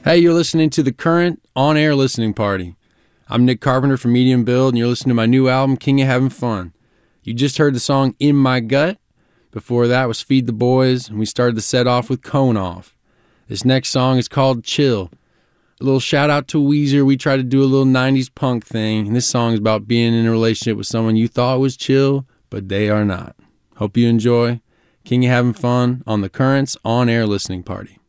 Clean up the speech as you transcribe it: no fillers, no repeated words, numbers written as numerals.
Hey, you're listening to the Current On Air Listening Party. I'm Nick Carpenter from Medium Build, and you're listening to my new album, King of Having Fun. You just heard the song In My Gut. Before that was Feed the Boys, and we started the set off with Cone Off. This next song is called Chill. A little shout out to Weezer. We tried to do a little 90s punk thing, and this song is about being in a relationship with someone you thought was chill, but they are not. Hope you enjoy King of Having Fun on the Current's On Air Listening Party.